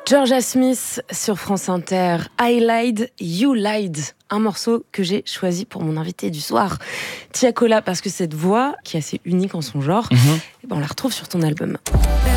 Georgia Smith sur France Inter, I Lied, You Lied, un morceau que j'ai choisi pour mon invité du soir, Tiakola, parce que cette voix, qui est assez unique en son genre, on la retrouve sur ton album.